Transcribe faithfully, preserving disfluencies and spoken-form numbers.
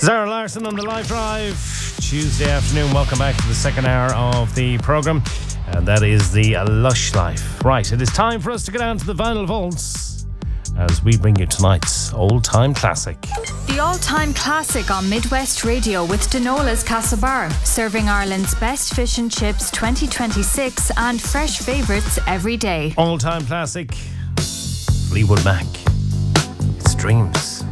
Zara Larson on the Live Drive, Tuesday afternoon. Welcome back to the second hour of the programme, and that is the Lush Life. Right, it is time for us to go down to the vinyl vaults as we bring you tonight's all-time classic. The all-time classic on Midwest Radio with Denola's Castlebar, serving Ireland's best fish and chips twenty twenty-six and fresh favourites every day. All-time classic, Fleetwood Mac. It's Dreams.